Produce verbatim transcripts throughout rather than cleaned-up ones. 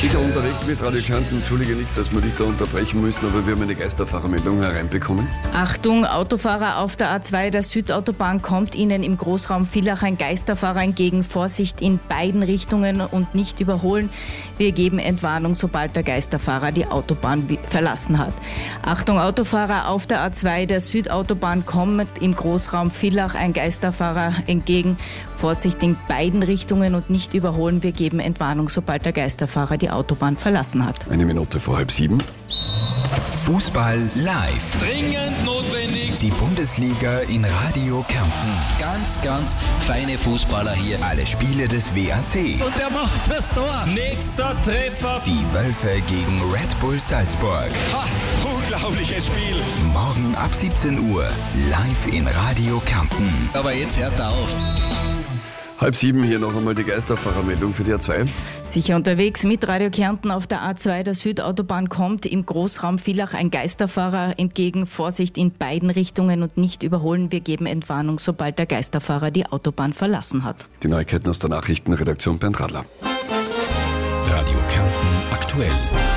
Sicher unterwegs mit Radio Kärnten. Entschuldige nicht, dass wir dich da unterbrechen müssen, aber wir haben eine Geisterfahrermeldung hereinbekommen. Achtung, Autofahrer auf der A zwei der Südautobahn, kommt Ihnen im Großraum Villach ein Geisterfahrer entgegen. Vorsicht in beiden Richtungen und nicht überholen. Wir geben Entwarnung, sobald der Geisterfahrer die Autobahn verlassen hat. Achtung, Autofahrer auf der A zwei der Südautobahn, kommt im Großraum Villach ein Geisterfahrer entgegen. Vorsicht in beiden Richtungen und nicht überholen. Wir geben Entwarnung, sobald der Geisterfahrer die Autobahn verlassen hat. Eine Minute vor halb sieben. Fußball live. Dringend notwendig. Die Bundesliga in Radio Kärnten. Ganz, ganz feine Fußballer hier. Alle Spiele des W A C. Und der macht das Tor. Nächster Treffer. Die Wölfe gegen Red Bull Salzburg. Ha, unglaubliches Spiel. Morgen ab siebzehn Uhr. Live in Radio Kärnten. Aber jetzt hört er auf. Halb sieben, hier noch einmal die Geisterfahrermeldung für die A zwei. Sicher unterwegs mit Radio Kärnten auf der A zwei der Südautobahn, kommt im Großraum Villach ein Geisterfahrer entgegen. Vorsicht in beiden Richtungen und nicht überholen. Wir geben Entwarnung, sobald der Geisterfahrer die Autobahn verlassen hat. Die Neuigkeiten aus der Nachrichtenredaktion, Bernd Radler. Radio Kärnten aktuell.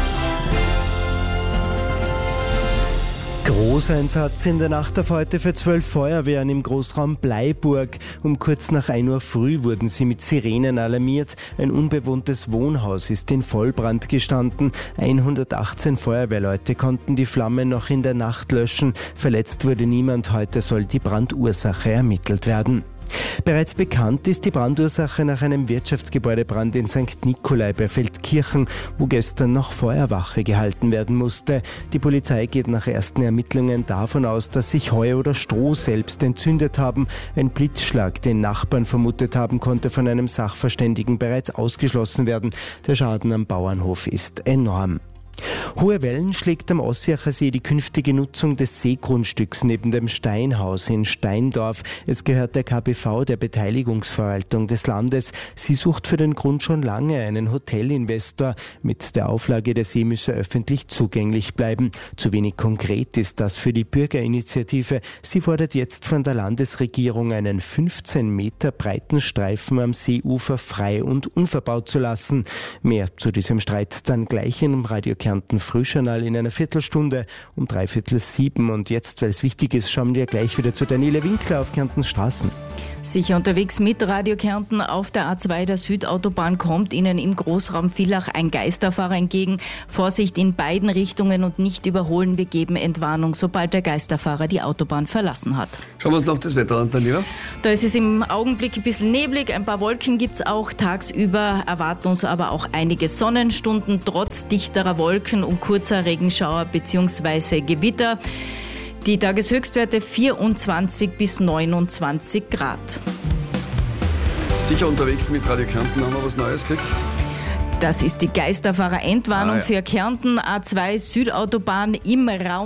Großeinsatz in der Nacht auf heute für zwölf Feuerwehren im Großraum Bleiburg. Um kurz nach ein Uhr früh wurden sie mit Sirenen alarmiert. Ein unbewohntes Wohnhaus ist in Vollbrand gestanden. hundertachtzehn Feuerwehrleute konnten die Flammen noch in der Nacht löschen. Verletzt wurde niemand. Heute soll die Brandursache ermittelt werden. Bereits bekannt ist die Brandursache nach einem Wirtschaftsgebäudebrand in Sankt Nikolai bei Feldkirchen, wo gestern noch Feuerwache gehalten werden musste. Die Polizei geht nach ersten Ermittlungen davon aus, dass sich Heu oder Stroh selbst entzündet haben. Ein Blitzschlag, den Nachbarn vermutet haben, konnte von einem Sachverständigen bereits ausgeschlossen werden. Der Schaden am Bauernhof ist enorm. Hohe Wellen schlägt am Ossiacher See die künftige Nutzung des Seegrundstücks neben dem Steinhaus in Steindorf. Es gehört der K B V, der Beteiligungsverwaltung des Landes. Sie sucht für den Grund schon lange einen Hotelinvestor mit der Auflage, der See müsse öffentlich zugänglich bleiben. Zu wenig konkret ist das für die Bürgerinitiative. Sie fordert jetzt von der Landesregierung, einen fünfzehn Meter breiten Streifen am Seeufer frei und unverbaut zu lassen. Mehr zu diesem Streit dann gleich in Radio Kärnten Frühjournal in einer Viertelstunde um dreiviertel sieben. Und jetzt, weil es wichtig ist, schauen wir gleich wieder zu Daniela Winkler auf Kärntens Straßen. Sicher unterwegs mit Radio Kärnten auf der A zwei der Südautobahn, kommt Ihnen im Großraum Villach ein Geisterfahrer entgegen. Vorsicht in beiden Richtungen und nicht überholen. Wir geben Entwarnung, sobald der Geisterfahrer die Autobahn verlassen hat. Schauen wir uns noch das Wetter an, Daniela. Da ist es im Augenblick ein bisschen neblig, ein paar Wolken gibt es auch. Tagsüber erwarten uns aber auch einige Sonnenstunden, trotz dichterer Wolken und kurzer Regenschauer bzw. Gewitter. Die Tageshöchstwerte vierundzwanzig bis neunundzwanzig Grad. Sicher unterwegs mit Radio Kärnten, haben wir was Neues gekriegt? Das ist die Geisterfahrer-Entwarnung ah, ja. für Kärnten. A zwei Südautobahn im Raum